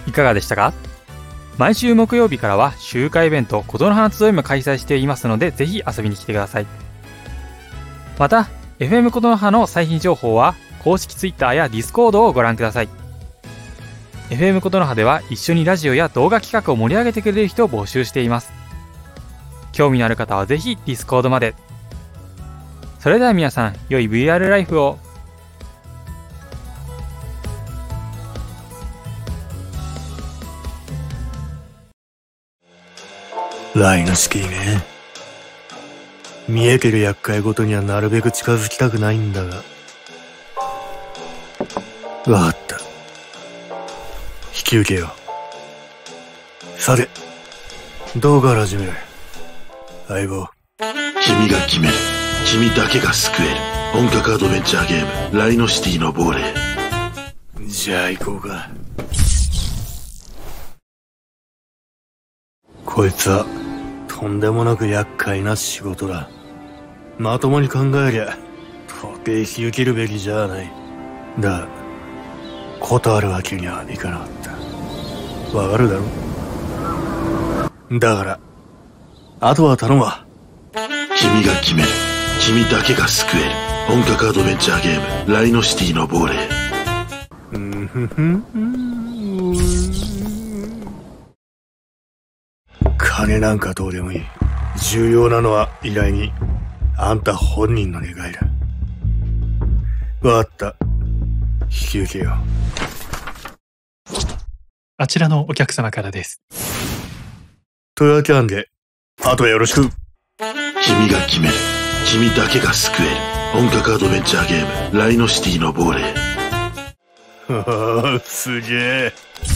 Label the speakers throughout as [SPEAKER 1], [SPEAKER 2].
[SPEAKER 1] いかがでしたか？毎週木曜日からは集会イベント琴の花集いも開催していますので、ぜひ遊びに来てください。また FM 琴の葉の最新情報は公式 Twitter や Discord をご覧ください。 FM 琴の葉では一緒にラジオや動画企画を盛り上げてくれる人を募集しています。興味のある方はぜひ Discord まで。それでは皆さん、良い VR ライフを。
[SPEAKER 2] ライノシティね。見えてる厄介ごとにはなるべく近づきたくないんだが。わかった。引き受けよう。さて、どうから始める？相棒。
[SPEAKER 3] 君が決める。君だけが救える。本格アドベンチャーゲーム、ライノシティの亡霊。
[SPEAKER 2] じゃあ行こうか。こいつは、とんでもなく厄介な仕事だ。まともに考えりゃ、到底引き受けるべきじゃない。だ、断るわけにはいかなかった。わかるだろ？だから、あとは頼むわ。
[SPEAKER 3] 君が決める。君だけが救える。本格アドベンチャーゲーム、ライノシティの亡霊。
[SPEAKER 2] 金なんかどうでもいい。重要なのは依頼人、あんた本人の願いだ。わかった。引き受けよう。
[SPEAKER 4] あちらのお客様からです。
[SPEAKER 2] というわけなんで、あとよろしく。
[SPEAKER 3] 君が決める。君だけが救える。本格アドベンチャーゲーム、ライノシティの亡霊。
[SPEAKER 2] すげえ。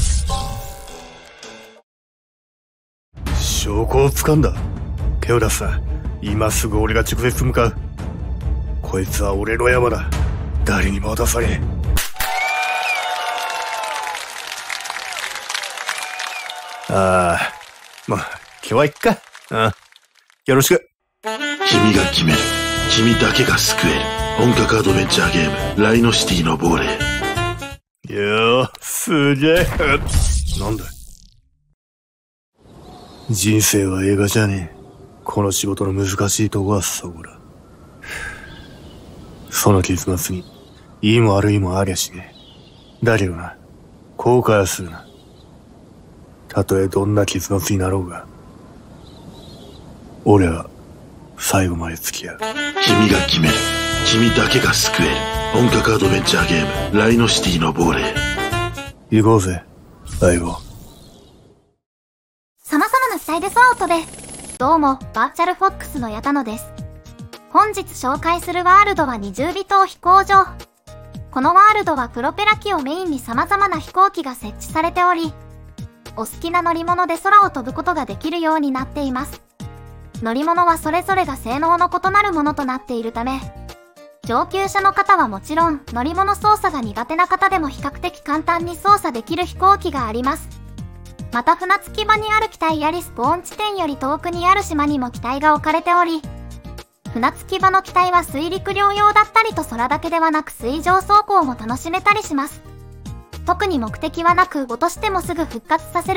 [SPEAKER 2] 証拠を掴んだ。手を出すな。今すぐ俺が直接向かう。こいつは俺の山だ。誰にも渡されん。まあ、今日はいっか。よろしく。
[SPEAKER 3] 君が決める。君だけが救える。本格アドベンチャーゲーム、ライノシティの亡霊。
[SPEAKER 2] すげえ。なんだ。人生は映画じゃねえ。この仕事の難しいとこはそこだ。その結末に、いいも悪いもありゃしねえ。だけどな、後悔はするな。たとえどんな結末になろうが、俺は最後まで付き合う。
[SPEAKER 3] 君が決める。君だけが救える。本格アドベンチャーゲーム、ライノシティの亡霊。
[SPEAKER 2] 行こうぜ、相棒。
[SPEAKER 5] 様々なスタイル空を飛べ。どうも、バーチャルフォックスの矢田野です。本日紹介するワールドは20尾島飛行場。このワールドはプロペラ機をメインに様々な飛行機が設置されており、お好きな乗り物で空を飛ぶことができるようになっています。乗り物はそれぞれが性能の異なるものとなっているため、上級者の方はもちろん乗り物操作が苦手な方でも比較的簡単に操作できる飛行機があります。また船着き場にある機体やリスポーン地点より遠くにある島にも機体が置かれており、船着き場の機体は水陸両用だったりと空だけではなく水上走行も楽しめたりします。特に目的はなく落としてもすぐ復活させる